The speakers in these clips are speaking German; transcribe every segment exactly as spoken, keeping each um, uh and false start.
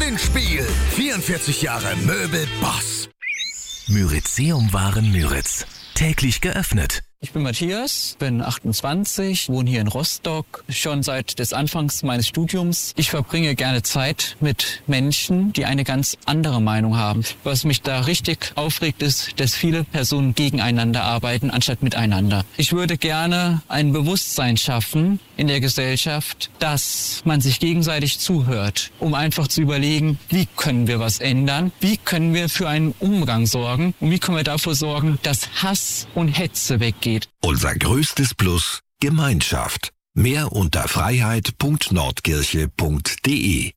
Gewinnspiel. vierundvierzig Jahre Möbel Boss. Myrizeum-Waren Müritz. Täglich geöffnet. Ich bin Matthias, bin achtundzwanzig, wohne hier in Rostock, schon seit des Anfangs meines Studiums. Ich verbringe gerne Zeit mit Menschen, die eine ganz andere Meinung haben. Was mich da richtig aufregt, ist, dass viele Personen gegeneinander arbeiten, anstatt miteinander. Ich würde gerne ein Bewusstsein schaffen in der Gesellschaft, dass man sich gegenseitig zuhört, um einfach zu überlegen, wie können wir was ändern, wie können wir für einen Umgang sorgen und wie können wir dafür sorgen, dass Hass und Hetze weggeht. Unser größtes Plus: Gemeinschaft. Mehr unter freiheit punkt nordkirche punkt de.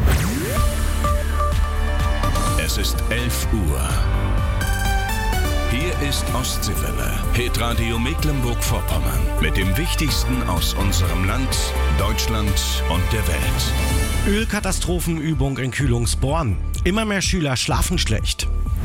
Es ist elf Uhr. Hier ist Ostseewelle, Hitradio Mecklenburg-Vorpommern. Mit dem Wichtigsten aus unserem Land, Deutschland und der Welt. Ölkatastrophenübung in Kühlungsborn. Immer mehr Schüler schlafen schlecht.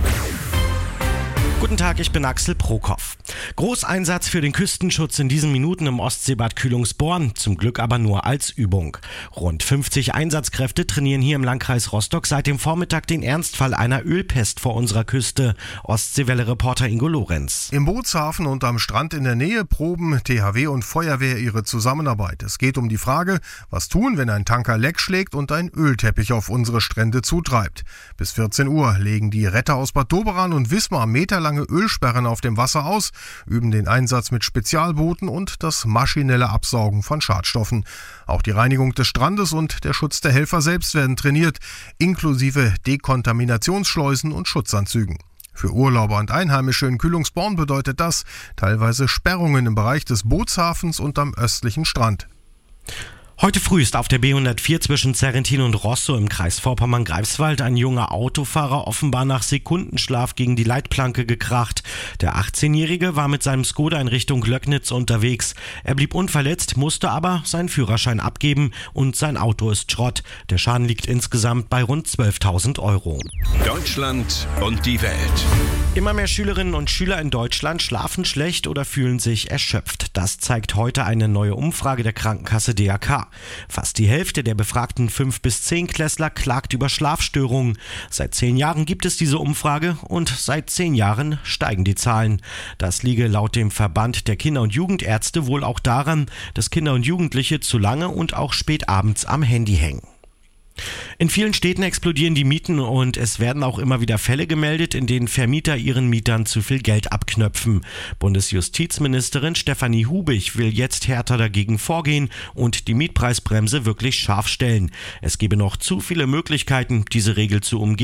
Guten Tag, ich bin Axel Prokop. Großeinsatz für den Küstenschutz in diesen Minuten im Ostseebad Kühlungsborn, zum Glück aber nur als Übung. Rund fünfzig Einsatzkräfte trainieren hier im Landkreis Rostock seit dem Vormittag den Ernstfall einer Ölpest vor unserer Küste. Ostseewelle-Reporter Ingo Lorenz. Im Bootshafen und am Strand in der Nähe proben T H W und Feuerwehr ihre Zusammenarbeit. Es geht um die Frage, was tun, wenn ein Tanker Leck schlägt und ein Ölteppich auf unsere Strände zutreibt. Bis vierzehn Uhr legen die Retter aus Bad Doberan und Wismar meterlange Ölsperren auf dem Wasser aus, üben den Einsatz mit Spezialbooten und das maschinelle Absaugen von Schadstoffen. Auch die Reinigung des Strandes und der Schutz der Helfer selbst werden trainiert, inklusive Dekontaminationsschleusen und Schutzanzügen. Für Urlauber und Einheimische in Kühlungsborn bedeutet das teilweise Sperrungen im Bereich des Bootshafens und am östlichen Strand. Heute früh ist auf der B hundertvier zwischen Zerrentin und Rosso im Kreis Vorpommern-Greifswald ein junger Autofahrer offenbar nach Sekundenschlaf gegen die Leitplanke gekracht. Der achtzehnjährige war mit seinem Skoda in Richtung Löcknitz unterwegs. Er blieb unverletzt, musste aber seinen Führerschein abgeben und sein Auto ist Schrott. Der Schaden liegt insgesamt bei rund zwölftausend Euro. Deutschland und die Welt. Immer mehr Schülerinnen und Schüler in Deutschland schlafen schlecht oder fühlen sich erschöpft. Das zeigt heute eine neue Umfrage der Krankenkasse D A K. Fast die Hälfte der befragten fünf bis zehn Klässler klagt über Schlafstörungen. Seit zehn Jahren gibt es diese Umfrage und seit zehn Jahren steigen die Zahlen. Das liege laut dem Verband der Kinder- und Jugendärzte wohl auch daran, dass Kinder und Jugendliche zu lange und auch spät abends am Handy hängen. In vielen Städten explodieren die Mieten und es werden auch immer wieder Fälle gemeldet, in denen Vermieter ihren Mietern zu viel Geld abknöpfen. Bundesjustizministerin Stefanie Hubig will jetzt härter dagegen vorgehen und die Mietpreisbremse wirklich scharf stellen. Es gebe noch zu viele Möglichkeiten, diese Regel zu umgehen.